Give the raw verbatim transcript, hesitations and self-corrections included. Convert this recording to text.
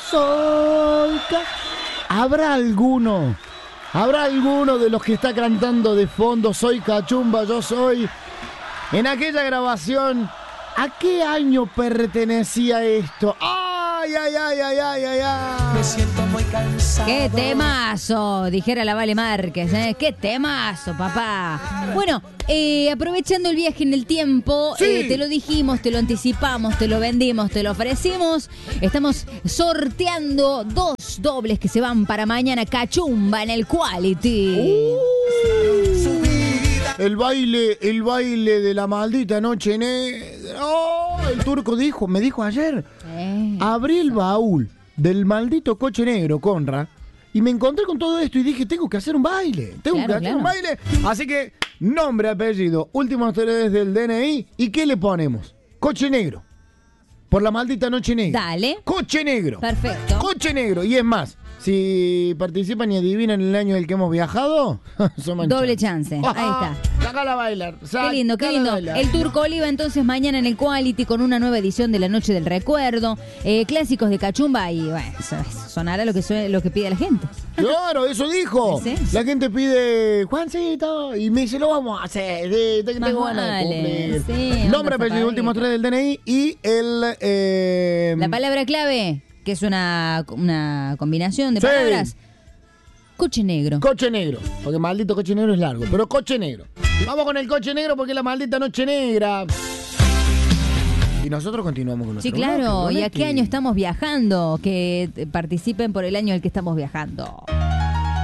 soy... Ca... ¿Habrá alguno? ¿Habrá alguno de los que está cantando de fondo Soy Cachumba, yo soy? En aquella grabación, ¿a qué año pertenecía esto? ¡Ay, ay, ay, ay, ay, ay, ay! Me siento muy cansado. ¡Qué temazo! Dijera la Vale Márquez, ¿eh? ¡Qué temazo, papá! Bueno, eh, aprovechando el viaje en el tiempo, Sí. eh, te lo dijimos, te lo anticipamos, te lo vendimos, te lo ofrecimos. Estamos sorteando dos dobles que se van para mañana, Cachumba en el Quality. Uh. El baile, el baile de la maldita noche negra. Oh, el turco dijo, me dijo ayer. Eh. Abrí el baúl del maldito coche negro, Conra, y me encontré con todo esto y dije, tengo que hacer un baile. Tengo Claro, que hacer claro. un baile. Así que, nombre, apellido, últimos tres del D N I. ¿Y qué le ponemos? Coche negro. Por la maldita noche negra. Dale. Coche negro. Perfecto. Coche negro. Y es más, si participan y adivinan el año del que hemos viajado, son manchados. Doble chance. Ahí está. Sácala a bailar. Qué lindo, qué lindo. El Turco Oliva entonces mañana en el Quality con una nueva edición de la Noche del Recuerdo. Eh, clásicos de Cachumba y bueno, eso- eso sonará lo que, sue- lo que pide la gente. Claro, eso dijo. Sí. La gente pide, Juancito, y me dice, lo vamos a hacer. Sí, te- Más tengo ganas de vale. cumplir. Sí, Nombre, onda apellido, zapadita. últimos tres del D N I y el... Eh, La palabra clave, que es una, una combinación de Sí. palabras. Coche negro. Coche negro, porque maldito coche negro es largo, pero coche negro. Vamos con el coche negro porque es la maldita noche negra. Y nosotros continuamos con nuestro Sí, claro. bloque, ¿Y a Bonetti. qué año estamos viajando? Que eh, participen por el año al que estamos viajando.